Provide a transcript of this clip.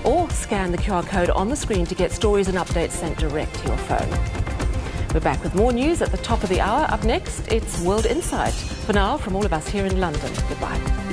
or scan the QR code on the screen to get stories and updates sent direct to your phone. We're back with more news at the top of the hour. Up next, it's World Insight. For now, from all of us here in London, goodbye.